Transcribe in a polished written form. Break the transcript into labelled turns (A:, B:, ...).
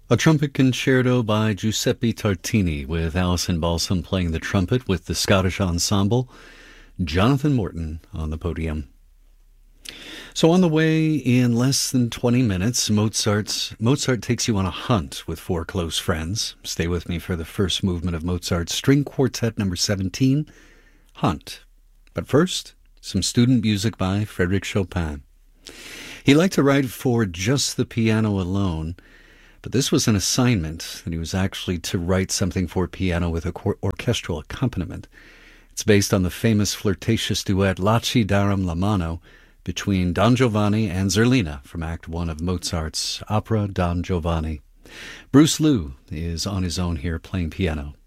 A: A trumpet concerto by Giuseppe Tartini with Alison Balsam playing the trumpet with the Scottish ensemble. Jonathan Morton on the podium. So on the way, in less than 20 minutes, Mozart takes you on a hunt with four close friends. Stay with me for the first movement of Mozart's String Quartet number 17, Hunt. But first, some student music by Frédéric Chopin. He liked to write for just the piano alone, but this was an assignment that he was actually to write something for piano with orchestral accompaniment. It's based on the famous flirtatious duet La ci daram la mano between Don Giovanni and Zerlina from Act 1 of Mozart's opera Don Giovanni. Bruce Liu is on his own here playing piano.